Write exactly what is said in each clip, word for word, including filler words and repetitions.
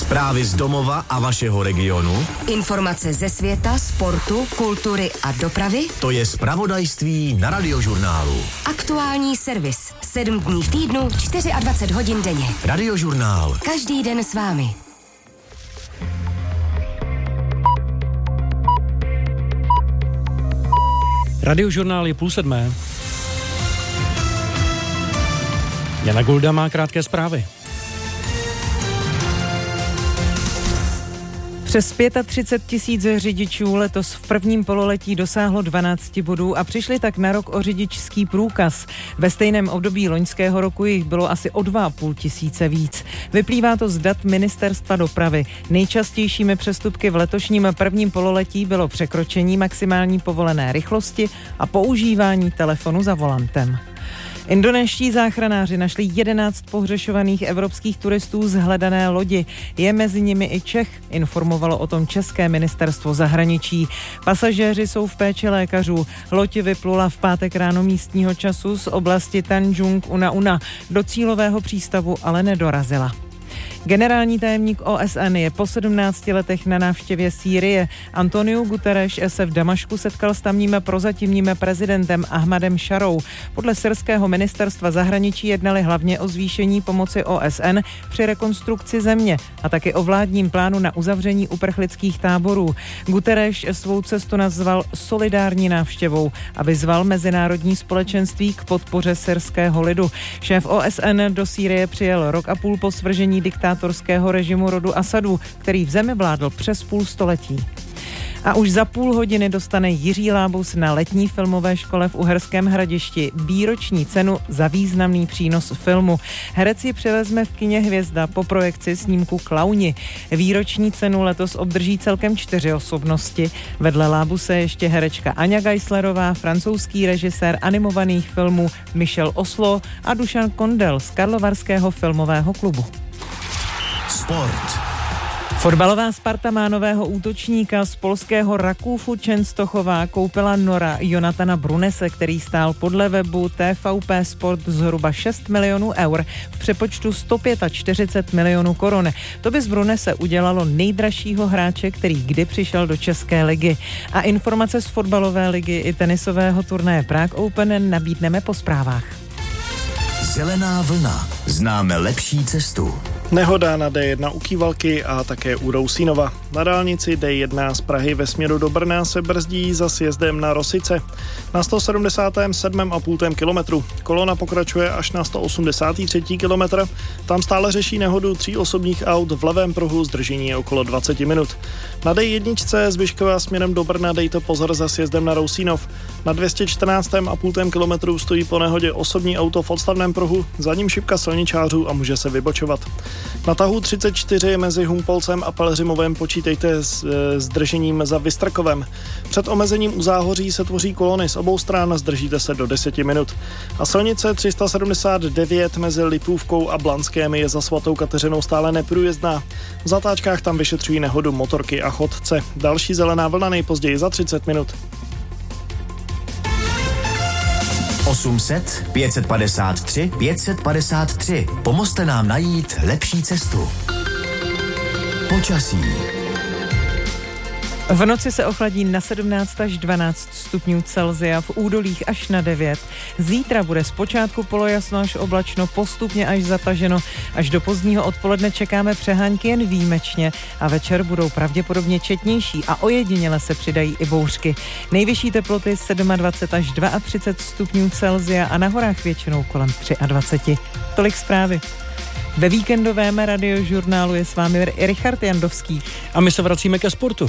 Zprávy z domova a vašeho regionu. Informace ze světa, sportu, kultury a dopravy. To je zpravodajství na Radiožurnálu. Aktuální servis. Sedm dní v týdnu, dvacet čtyři hodin denně. Radiožurnál. Každý den s vámi. Radiožurnál je půl sedmé. Jana Golda má krátké zprávy. Přes třicet pět tisíc řidičů letos v prvním pololetí dosáhlo dvanáct bodů a přišli tak na rok o řidičský průkaz. Ve stejném období loňského roku jich bylo asi o dva a půl tisíce víc. Vyplývá to z dat Ministerstva dopravy. Nejčastějšími přestupky v letošním prvním pololetí bylo překročení maximální povolené rychlosti a používání telefonu za volantem. Indonéští záchranáři našli jedenáct pohřešovaných evropských turistů z hledané lodi. Je mezi nimi i Čech, informovalo o tom české ministerstvo zahraničí. Pasažéři jsou v péči lékařů. Loď vyplula v pátek ráno místního času z oblasti Tanjung Una Una. Do cílového přístavu ale nedorazila. Generální tajemník O S N je po sedmnácti letech na návštěvě Sýrie. Antonio Guterres se v Damašku setkal s tamním prozatímním prezidentem Ahmadem Šarou. Podle syrského ministerstva zahraničí jednali hlavně o zvýšení pomoci O S N při rekonstrukci země a taky o vládním plánu na uzavření uprchlických táborů. Guterres svou cestu nazval solidární návštěvou a vyzval mezinárodní společenství k podpoře syrského lidu. Šéf O S N do Sýrie přijel rok a půl po svržení diktátorského režimu rodu Asadu, který v zemi vládl přes půl století. A už za půl hodiny dostane Jiří Lábus na letní filmové škole v Uherském Hradišti výroční cenu za významný přínos filmu. Herec ji přivezme v kině Hvězda po projekci snímku Klauni. Výroční cenu letos obdrží celkem čtyři osobnosti. Vedle Lábuse ještě herečka Aňa Geislerová, francouzský režisér animovaných filmů Michel Oslo a Dušan Kondel z Karlovarského filmového klubu. Sport. Fotbalová Sparta má nového útočníka z polského Rakúfu Częstochowa. Koupila Nora Jonatana Brunese, který stál podle webu T V P Sport zhruba šest milionů eur, v přepočtu sto čtyřicet pět milionů korun. To by z Brunese udělalo nejdražšího hráče, který kdy přišel do České ligy. A informace z fotbalové ligy i tenisového turnaje Prague Open nabídneme po zprávách. Zelená vlna. Známe lepší cestu. Nehoda na D jedna u Kývalky a také u Rousínova. Na dálnici D jedna z Prahy ve směru do Brna se brzdí za sjezdem na Rosice. Na sto sedmdesát sedm a půl kilometru. Kolona pokračuje až na sto osmdesát tři kilometr. Tam stále řeší nehodu tří osobních aut v levém pruhu, zdržení je okolo dvacet minut. Na D jedna z Vyškova směrem do Brna dejte pozor za sjezdem na Rousínov. Na dvě stě čtrnáct a půl kilometru stojí po nehodě osobní auto v odstavném pruhu, za ním šipka silničářů a může se vybočovat. Na tahu třicet čtyři mezi Humpolcem a Pelhřimovem počítejte s zdržením za Vystrkovem. Před omezením u Záhoří se tvoří kolony z obou stran, zdržíte se do deseti minut. A silnice tři sta sedmdesát devět mezi Lipůvkou a Blanském je za Svatou Kateřinou stále neprůjezdná. V zatáčkách tam vyšetřují nehodu motorky a chodce. Další zelená vlna nejpozději za třicet minut. osm set, pět set padesát tři, pět set padesát tři. Pomozte nám najít lepší cestu. Počasí. V noci se ochladí na sedmnáct až dvanáct stupňů Celsia, v údolích až na devět. Zítra bude zpočátku polojasno až oblačno, postupně až zataženo. Až do pozdního odpoledne čekáme přehánky jen výjimečně a večer budou pravděpodobně četnější a ojediněle se přidají i bouřky. Nejvyšší teploty dvacet sedm až třicet dva stupňů Celsia a na horách většinou kolem dvacet tři. Tolik zprávy. Ve víkendovém radiožurnálu je s vámi Richard Jandovský. A my se vracíme ke sportu.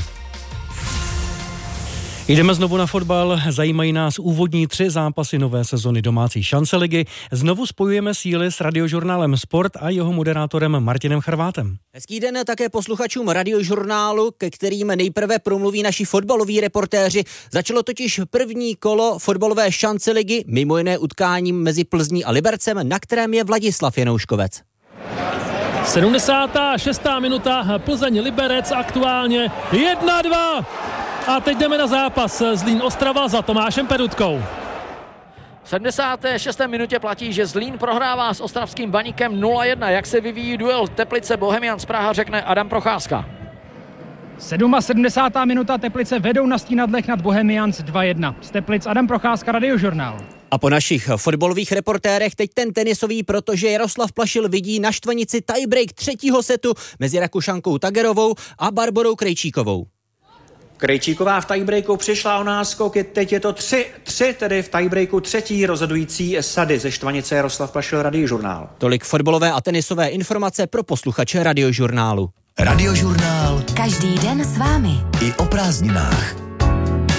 Jdeme znovu na fotbal, zajímají nás úvodní tři zápasy nové sezony domácí šance ligy. Znovu spojujeme síly s radiožurnálem Sport a jeho moderátorem Martinem Charvátem. Hezký den také posluchačům radiožurnálu, ke kterým nejprve promluví naši fotbaloví reportéři. Začalo totiž první kolo fotbalové šance ligy, mimo jiné utkáním mezi Plzní a Libercem, na kterém je Vladislav Janouškovec. sedmdesátá šestá minuta, Plzeň Liberec aktuálně jedna dva. A teď jdeme na zápas Zlín Ostrava za Tomášem Perutkou. V sedmdesáté šesté minutě platí, že Zlín prohrává s ostravským Baníkem nula jedna. Jak se vyvíjí duel Teplice Bohemians Praha, řekne Adam Procházka. sedmdesátá sedmá minuta, Teplice vedou na Stínadlech nad Bohemians dva jedna. Z Teplic Adam Procházka, Radiožurnál. A po našich fotbalových reportérech teď ten tenisový, protože Jaroslav Plašil vidí na štvanici tiebreak třetího setu mezi Rakušankou Tagerovou a Barborou Krejčíkovou. Krejčíková v tiebreaku přišla o náskok, teď je to tři tři, tedy v tiebreaku třetí rozhodující sady ze štvanice. Jaroslav Plašil, Radiožurnál. Tolik fotbalové a tenisové informace pro posluchače Radiožurnálu. Radiožurnál. Každý den s vámi. I o prázdninách.